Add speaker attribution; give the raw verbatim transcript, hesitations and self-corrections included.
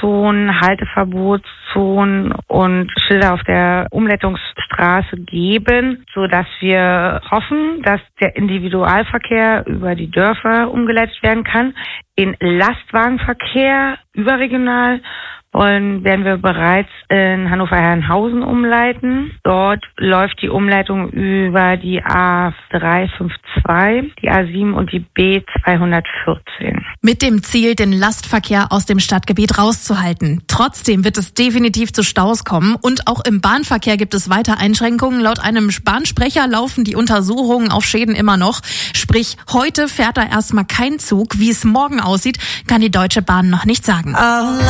Speaker 1: Tempozonen, Halteverbotszonen und Schilder auf der Umleitungsstraße geben, sodass wir hoffen, dass der Individualverkehr über die Dörfer umgeleitet werden kann. Den Lastwagenverkehr überregional wollen, werden wir bereits in Hannover-Herrenhausen umleiten. Dort läuft die Umleitung über die A drei fünf zwei, die A sieben und die B zweihundertvierzehn.
Speaker 2: Mit dem Ziel, den Lastverkehr aus dem Stadtgebiet rauszuhalten. Trotzdem wird es definitiv zu Staus kommen und auch im Bahnverkehr gibt es weiter Einschränkungen. Laut einem Bahnsprecher laufen die Untersuchungen auf Schäden immer noch. Sprich, heute fährt da erstmal kein Zug. Wie es morgen aussieht, kann die Deutsche Bahn noch nicht sagen.